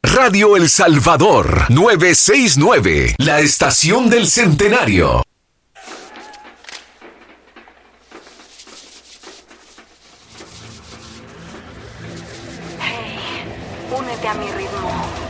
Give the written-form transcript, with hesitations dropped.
Radio El Salvador 969, la estación del centenario. Hey, únete a mi ritmo.